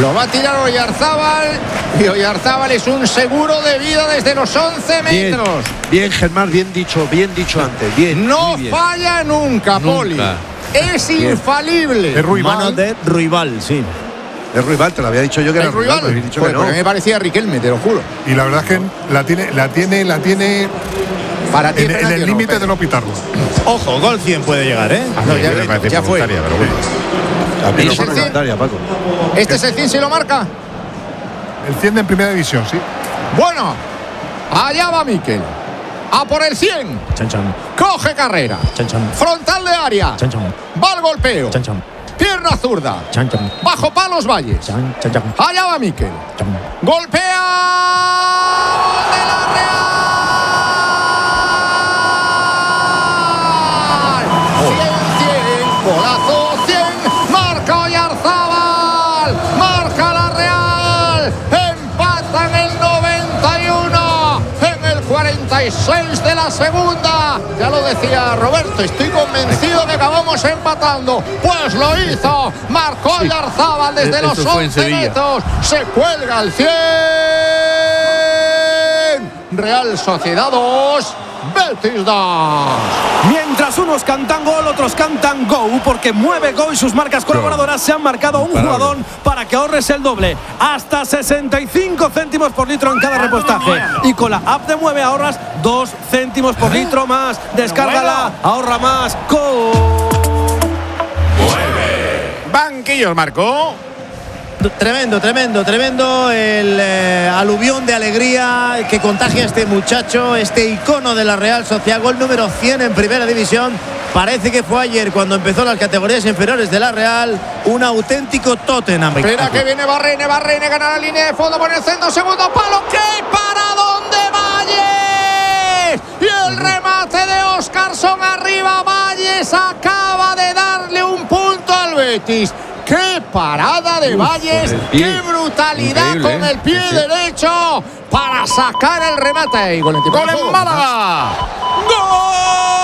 Lo va a tirar Oyarzábal. Y Oyarzábal es un seguro de vida desde los 11 metros. Bien, Germán, bien dicho antes. Bien. No bien. falla nunca, Poli. Es infalible. Es Ruibal. Mano de Ruibal, sí. Es Ruibal, te lo había dicho yo que era Ruibal. Pues, Dicho pues que no. a mí me parecía Riquelme, te lo juro. Y la verdad es que la tiene Para ti, en el límite de no pitarlo. Ojo, gol 100 puede llegar, ¿eh? No, ya fue. Pero bueno. También ¿Y fue el 100? voluntaria, Paco. ¿Este es el 100 si lo marca? El 100 en primera división, sí. Bueno, allá va Mikel. A por el 100. Chan, chan. Coge carrera. Chan, chan. Frontal de área. Chan, chan. Va al golpeo. Chan, chan. Pierna zurda. Chan, chan. Bajo palos Valles. Chan, chan, chan. Allá va Mikel. Chan. Golpea. Gol de la Real. 100, golazo 100. Marca Oyarzábal. Marca la Real. Empata en el 91. En el 46 de la segunda. Ya lo decía Roberto, estoy convencido que acabamos empatando. Pues lo hizo. Marcó Oyarzábal desde los 11 metros. Se cuelga el 100. Real Sociedad 2, Betis 2. Mientras unos cantan gol, otros cantan go, porque mueve go y sus marcas colaboradoras se han marcado un jugador para que ahorres el doble. Hasta 65 céntimos por litro en cada repostaje. Y con la app de Mueve ahorras 2 céntimos por litro más. Descárgala, ahorra más. Go. Banquillos, Marco. Tremendo el aluvión de alegría que contagia a este muchacho, este icono de la Real Sociedad. Gol número 100 en primera división. Parece que fue ayer cuando empezó las categorías inferiores de la Real. Un auténtico Tottenham. Espera que viene Barrene, gana la línea de fondo por el centro, segundo palo. ¡Qué paradón de Valles! Y el remate de Óscarson arriba. Valles acaba de darle un punto al Betis. ¡Qué parada de Valles! ¡Qué brutalidad! Increíble, con el pie derecho para sacar el remate! ¡Gol en Málaga! ¡Gol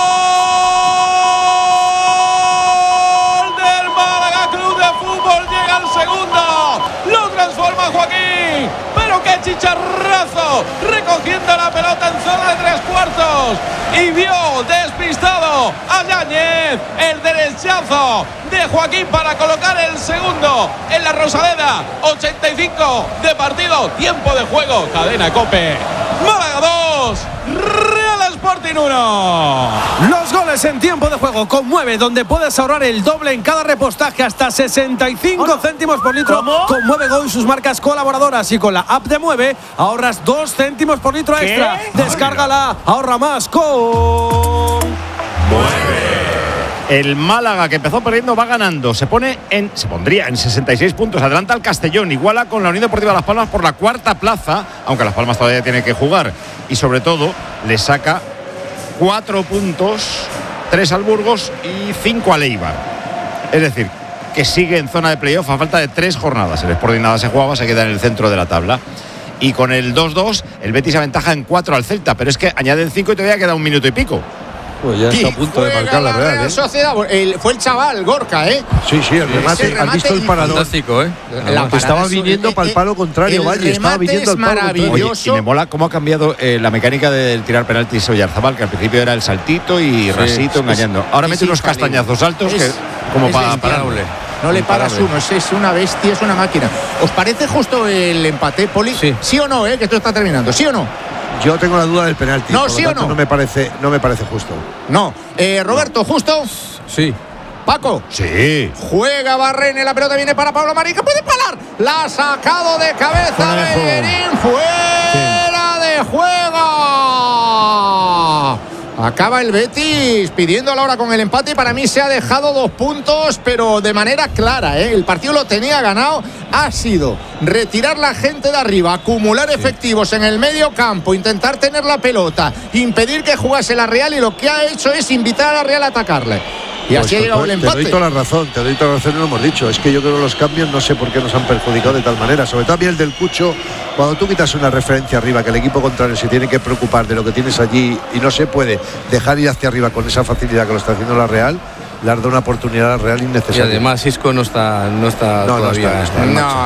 del Málaga Club de Fútbol! Llega el segundo. Lo transforma Joaquín. Pero qué chicharrazo. Recogiendo la pelota en zona de 3/4. Y vio despistado a Yáñez. El derechazo de Joaquín para colocar el segundo en la Rosaleda. 85 de partido, tiempo de juego. Cadena COPE. Málaga 2, Real Sporting 1. Los goles en tiempo de juego con Mueve, donde puedes ahorrar el doble en cada repostaje, hasta 65 céntimos por litro. Con Mueve Go y sus marcas colaboradoras, y con la app de Mueve ahorras 2 céntimos por litro extra. Descárgala, ahorra más con Mueve. El Málaga, que empezó perdiendo, va ganando. Se pondría en 66 puntos. Adelanta al Castellón. Iguala con la Unión Deportiva Las Palmas por la cuarta plaza, aunque Las Palmas todavía tiene que jugar. Y sobre todo, le saca 4 puntos, 3 al Burgos y 5 al Eibar. Es decir, que sigue en zona de playoff a falta de 3 jornadas. El Sporting nada se jugaba, se queda en el centro de la tabla. Y con el 2-2, el Betis aventaja en 4 al Celta. Pero es que añaden 5 y todavía queda un minuto y pico. Pues ya está a punto de marcar la Real, Sociedad. Fue el chaval Gorka, ¿eh? Sí, el remate. ¿Has visto el parador? Fantástico, ¿eh? Estaba viniendo para el palo contrario, Valle. Estaba viniendo al palo contrario. Oye, y me mola cómo ha cambiado la mecánica del tirar penaltis Oyarzábal, que al principio era el saltito y rasito engañando. Ahora mete unos castañazos altos que como para pararle. No le paras uno, es una bestia, es una máquina. ¿Os parece justo el empate, Poli? ¿Sí o no, que esto está terminando? ¿Sí o no? Yo tengo la duda del penalti. No, ¿sí o no? No me parece justo. No. Roberto, ¿justo? Sí. Paco. Sí. Juega Barrene, la pelota viene para Pablo Marín, que puede parar. La ha sacado de cabeza Bellerín. Fuera de juego. Acaba el Betis pidiendo la hora con el empate y para mí se ha dejado 2 puntos, pero de manera clara, El partido lo tenía ganado. Ha sido retirar la gente de arriba, acumular efectivos en el medio campo, intentar tener la pelota, impedir que jugase la Real, y lo que ha hecho es invitar a la Real a atacarle. Y pues así ha llegado el empate. Te doy toda la razón, y lo hemos dicho. Es que yo creo que los cambios no sé por qué nos han perjudicado de tal manera. Sobre todo a mí el del Cucho, cuando tú quitas una referencia arriba, que el equipo contrario se tiene que preocupar de lo que tienes allí y no se puede dejar ir hacia arriba con esa facilidad que lo está haciendo la Real, le ha dado una oportunidad a la Real innecesaria. Y además Isco no está todavía. No.